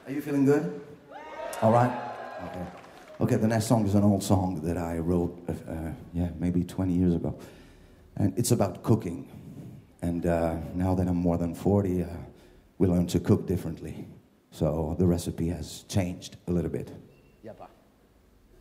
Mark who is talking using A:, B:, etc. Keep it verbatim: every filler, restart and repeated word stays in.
A: Are you feeling good? All right. Okay. Okay. The next song is an old song that I wrote, uh, yeah, maybe twenty years ago, and it's about cooking. And uh, now that I'm more than forty, uh, we learn to cook differently. So the recipe has changed a little bit.
B: Yep.